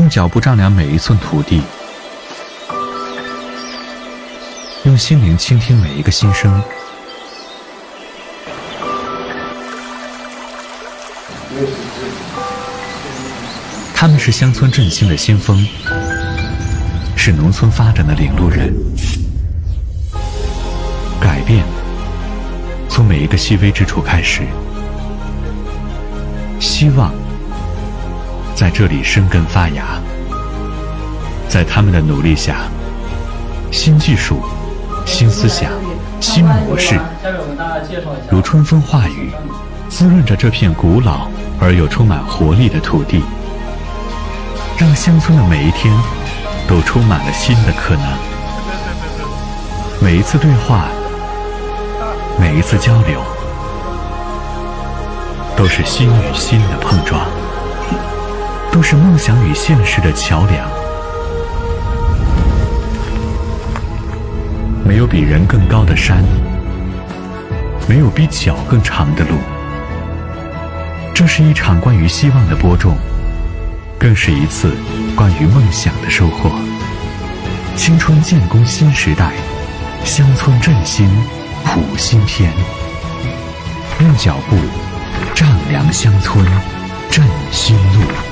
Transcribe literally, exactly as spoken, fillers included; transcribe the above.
用脚步丈量每一寸土地，用心灵倾听每一个心声。他们是乡村振兴的先锋，是农村发展的领路人。改变从每一个细微之处开始，希望在这里生根发芽。在他们的努力下，新技术、新思想、新模式如春风化雨，滋润着这片古老而又充满活力的土地，让乡村的每一天都充满了新的可能。每一次对话，每一次交流，都是心与心的碰撞，都是梦想与现实的桥梁。没有比人更高的山，没有比脚更长的路。这是一场关于希望的播种，更是一次关于梦想的收获。青春建功新时代，乡村振兴谱新篇。用脚步丈量乡村，振新路。